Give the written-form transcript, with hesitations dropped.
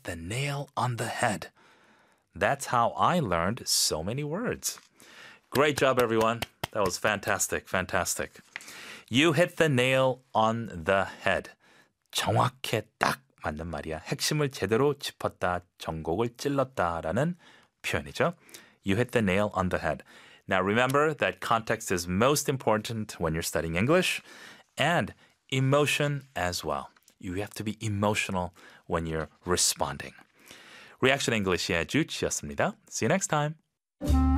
the nail on the head. That's how I learned so many words. Great job, everyone. That was fantastic, fantastic. You hit the nail on the head. 정확해 딱 맞는 말이야. 핵심을 제대로 짚었다, 전곡을 찔렀다라는 표현이죠. You hit the nail on the head. Now remember that context is most important when you're studying English and emotion as well. You have to be emotional when you're responding. Reaction English의 주치였습니다. See you next time.